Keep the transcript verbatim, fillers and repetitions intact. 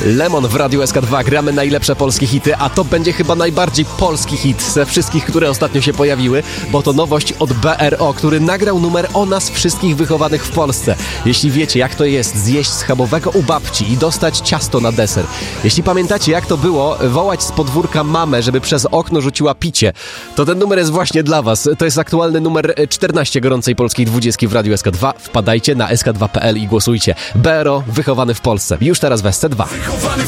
Lemon w Radiu S K dwa, gramy najlepsze polskie hity, a to będzie chyba najbardziej polski hit ze wszystkich, które ostatnio się pojawiły, bo to nowość od B R O, który nagrał numer o nas wszystkich wychowanych w Polsce. Jeśli wiecie, jak to jest zjeść schabowego u babci i dostać ciasto na deser, jeśli pamiętacie, jak to było wołać z podwórka mamę, żeby przez okno rzuciła picie, to ten numer jest właśnie dla was. To jest aktualny numer czternaście gorącej polskiej dwudziestki w Radiu S K dwa. Wpadajcie na S K dwa kropka P L i głosujcie. B R O, wychowany w Polsce. Już teraz w S C dwa.